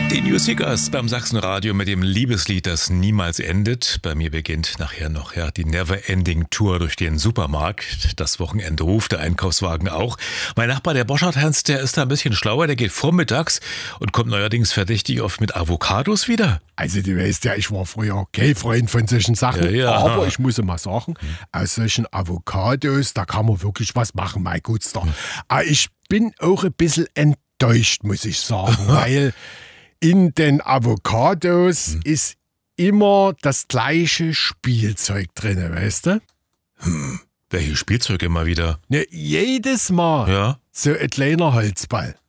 Die New Seekers beim Sachsenradio mit dem Liebeslied, das niemals endet. Bei mir beginnt nachher noch die Never-Ending Tour durch den Supermarkt. Das Wochenende ruft, der Einkaufswagen auch. Mein Nachbar, der Boschert-Hans, der ist da ein bisschen schlauer. Der geht vormittags und kommt neuerdings verdächtig oft mit Avocados wieder. Also du weißt ja, ich war früher kein Freund von solchen Sachen. Ja. Aber ich muss mal sagen, aus solchen Avocados, da kann man wirklich was machen, mein Gutster. Aber ich bin auch ein bisschen enttäuscht, muss ich sagen, weil in den Avocados ist immer das gleiche Spielzeug drin, weißt du? Welches Spielzeug immer wieder? Ne, jedes Mal Ja. so ein kleiner Holzball.